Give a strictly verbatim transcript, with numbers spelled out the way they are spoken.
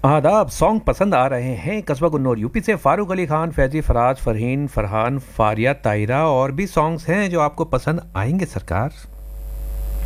आदाब। सॉन्ग पसंद आ रहे हैं? कस्बा गुन्नौर यूपी से फारूक अली खान, फैजी, फराज, फरहीन, फरहान, फारिया, तायरा और भी सॉन्ग्स हैं जो आपको पसंद आएंगे सरकार।